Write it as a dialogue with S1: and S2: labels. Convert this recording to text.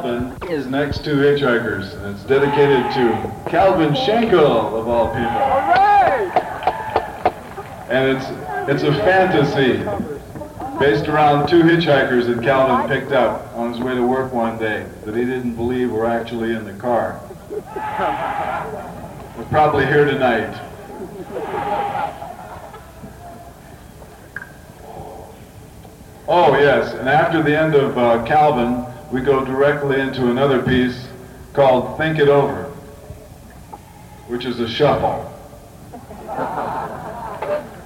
S1: Calvin is next to Hitchhikers, and it's dedicated to Calvin Schenkel, of all people. And it's a fantasy based around two hitchhikers that Calvin picked up on his way to work one day that he didn't believe were actually in the car. They're probably here tonight. Oh yes, and after the end of Calvin, we go directly into another piece called Think It Over, which is a shuffle.